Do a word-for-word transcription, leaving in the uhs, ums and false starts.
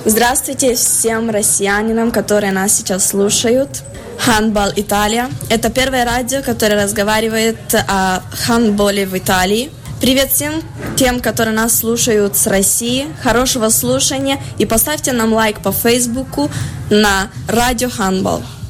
Здравствуйте всем россиянам, которые нас сейчас слушают. Handball Italia – это первое радио, которое разговаривает о хандболе в Италии. Привет всем тем, которые нас слушают с России. Хорошего слушания и поставьте нам лайк по Фейсбуку на Радио Handball.